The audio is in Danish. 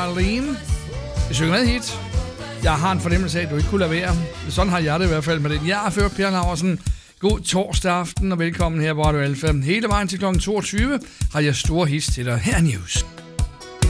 Marlene. Vi synger med hit. Jeg har en fornemmelse af, at du ikke kunne lade være. Sådan har jeg det i hvert fald med det. Jeg er ført Per Laursen. God torsdag aften og velkommen her på Radio Alfa. Hele vejen til kl. 22 har jeg store hits til dig. Her News.